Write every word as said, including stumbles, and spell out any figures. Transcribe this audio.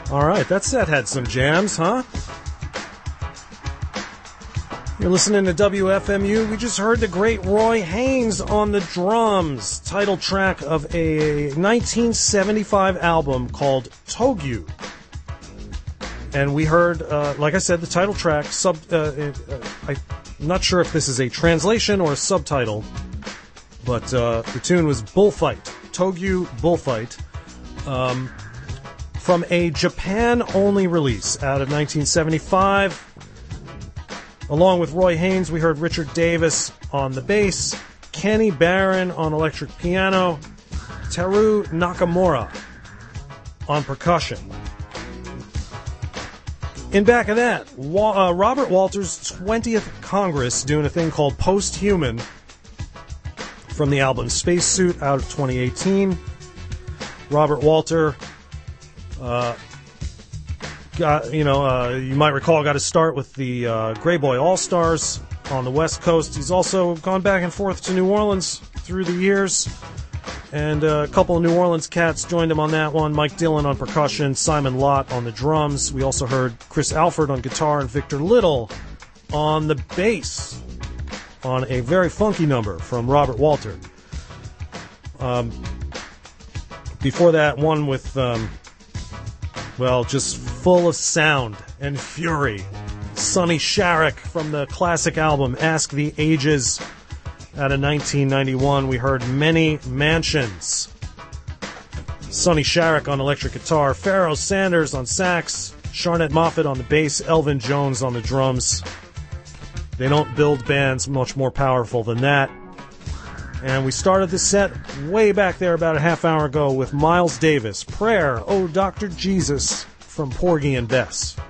All right, that set had some jams, huh? You're listening to W F M U. We just heard the great Roy Haynes on the drums, title track of a nineteen seventy-five album called Togyu. And we heard, uh, like I said, the title track, sub. Uh, uh, I'm not sure if this is a translation or a subtitle, but uh, the tune was Bullfight, Togyu Bullfight, um, from a Japan-only release out of nineteen seventy-five. Along with Roy Haynes, we heard Richard Davis on the bass, Kenny Barron on electric piano, Teru Nakamura on percussion. In back of that, Wa- uh, Robert Walters' twentieth Congress doing a thing called Post-Human from the album Spacesuit out of twenty eighteen. Robert Walter, uh, got, you know, uh, you might recall, got his start with the uh, Grey Boy All-Stars on the West Coast. He's also gone back and forth to New Orleans through the years. And uh, a couple of New Orleans cats joined him on that one. Mike Dillon on percussion, Simon Lott on the drums. We also heard Chris Alford on guitar and Victor Little on the bass on a very funky number from Robert Walter. Um, before that, one with, um, well, just full of sound and fury. Sonny Sharrock from the classic album Ask the Ages. Out of nineteen ninety-one, we heard Many Mansions. Sonny Sharrock on electric guitar, Pharoah Sanders on sax, Sharnette Moffett on the bass, Elvin Jones on the drums. They don't build bands much more powerful than that. And we started the set way back there about a half hour ago with Miles Davis, Prayer, Oh Doctor Jesus, from Porgy and Bess.